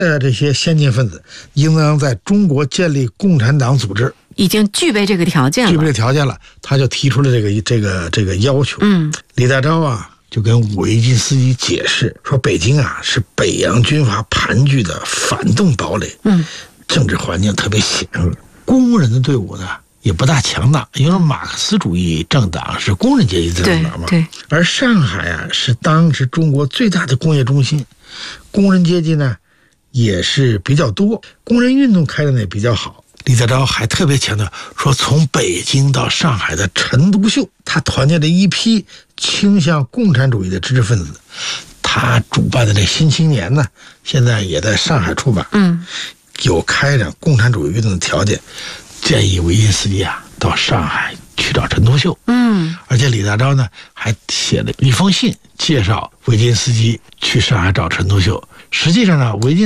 这些先进分子应当在中国建立共产党组织， 已经具备这个条件了，他就提出了这个要求。李大钊啊就跟维金斯基解释说，北京啊是北洋军阀盘踞的反动堡垒，政治环境特别险恶，工人的队伍呢也不大强大，因为马克思主义政党是工人阶级政党嘛。 对。 而上海啊是当时中国最大的工业中心，工人阶级呢也是比较多，工人运动开展的也比较好。李大钊还特别强调说，从北京到上海的陈独秀，他团结了一批倾向共产主义的知识分子。他主办的这《新青年》呢，现在也在上海出版，有开展共产主义运动的条件，建议维金斯基啊到上海去找陈独秀。而且李大钊呢还写了一封信，介绍维金斯基去上海找陈独秀。实际上呢，维金